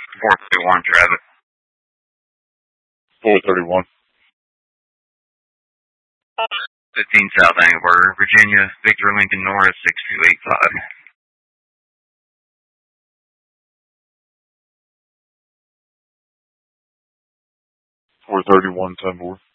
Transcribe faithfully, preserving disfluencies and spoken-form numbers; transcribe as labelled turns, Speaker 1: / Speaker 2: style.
Speaker 1: four thirty-one, Travis.
Speaker 2: four thirty-one.
Speaker 1: fifteen South Angelberger, Virginia, Victor Lincoln Norris, six two eight five.
Speaker 2: four thirty-one, ten four.